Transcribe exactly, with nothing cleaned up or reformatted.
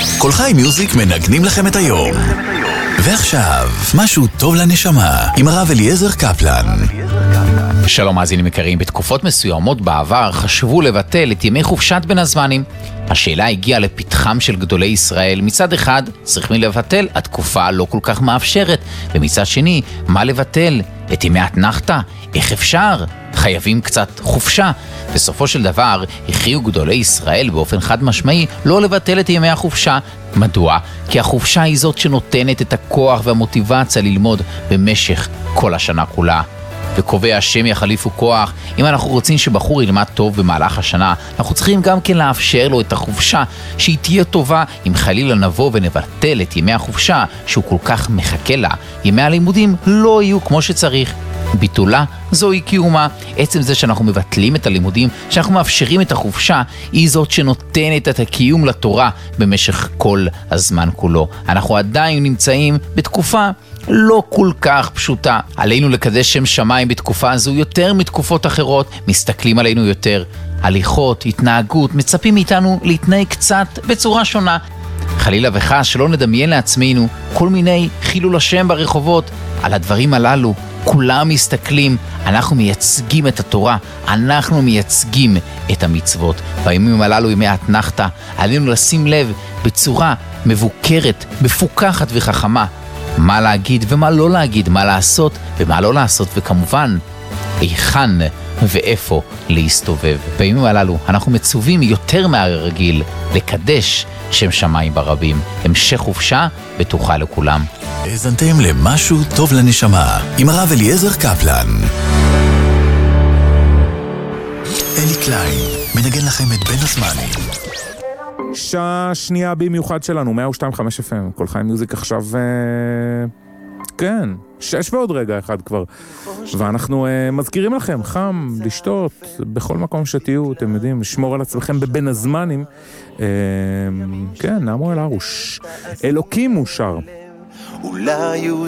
כל חי מיוזיק מנגנים לכם את היום. ועכשיו, משהו טוב לנשמה, עם הרב אליעזר קפלן. שלום מאזינים יקרים, בתקופות מסוימות בעבר חשבו לבטל את ימי חופשת בין הזמנים. השאלה הגיעה לפתחם של גדולי ישראל. מצד אחד, צריכים לבטל, התקופה לא כל כך מאפשרת, ומצד שני, מה לבטל? את ימי התנחתה? איך אפשר? חייבים קצת חופשה. בסופו של דבר, הכריעו גדולי ישראל באופן חד משמעי לא לבטל את ימי החופשה. מדוע? כי החופשה היא זאת שנותנת את הכוח והמוטיבציה ללמוד במשך כל השנה כולה. וקובע השם יחליפו כוח. אם אנחנו רוצים שבחור ילמד טוב במהלך השנה, אנחנו צריכים גם כן לאפשר לו את החופשה, שהיא תהיה טובה. אם חלילה נבוא ונבטל את ימי החופשה שהוא כל כך מחכה לה, ימי הלימודים לא יהיו כמו שצריך. ביטולה זוהי קיומה. עצם זה שאנחנו מבטלים את הלימודים, שאנחנו מאפשרים את החופשה, היא זאת שנותנת את הקיום לתורה במשך כל הזמן כולו. אנחנו עדיין נמצאים בתקופה לא כל כך פשוטה. עלינו לקדש שם שמיים בתקופה הזו יותר מתקופות אחרות. מסתכלים עלינו יותר. הליכות, התנהגות, מצפים מאיתנו להתנהג קצת בצורה שונה. חלילה וחס שלא נדמיין לעצמנו כל מיני חילול השם ברחובות. על הדברים הללו כולם מסתכלים. אנחנו מייצגים את התורה, אנחנו מייצגים את המצוות. בימים הללו, ימי התנחתה, עלינו לשים לב בצורה מבוקרת, מפוקחת וחכמה, מה להגיד ומה לא להגיד, מה לעשות ומה לא לעשות, וכמובן היכן ואיפה להסתובב. בימים הללו אנחנו מצווים יותר מהרגיל לקדש שם שמיים ברבים. המשך חופשה בטוחה לכולם. האזנתם למשהו טוב לנשמה, עם הרב אליעזר קפלן. אלי קליין מנגן לכם את בין הזמנים. שעה שנייה במיוחד שלנו, מאה ושתיים נקודה חמש אף אם, כל חי מיוזיק עכשיו, כן, שש ועוד רגע אחד כבר. ואנחנו מזכירים לכם, חם, לשתות, בכל מקום שתהיו, אתם יודעים, לשמור על עצמכם בבין הזמנים. כן, נעמו אל הרוש. אלוקים הוא שר. אולי